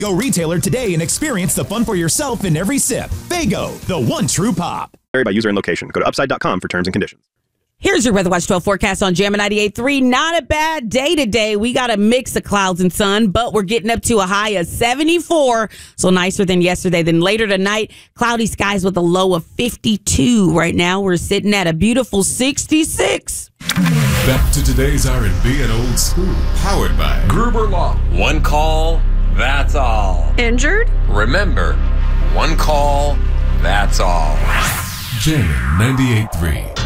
Go retailer today and experience the fun for yourself in every sip. Faygo, the one true pop. Vary by user and location. Go to upside.com for terms and conditions. Here's your Weather Watch 12 forecast on Jammin' 98.3. Not a bad day today. We got a mix of clouds and sun, but we're getting up to a high of 74. So nicer than yesterday. Then later tonight, cloudy skies with a low of 52. Right now, we're sitting at a beautiful 66. Back to today's R&B and old school. Powered by Gruber Law. One call, that's all. Injured? Remember, one call, that's all. Jammin' 98.3.